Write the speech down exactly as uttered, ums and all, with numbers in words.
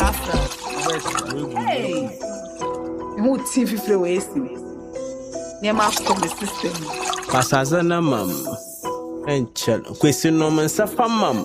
Hey, who T V free wasting? Near my system. Pasazana mam. And chill. Question no man safa mam.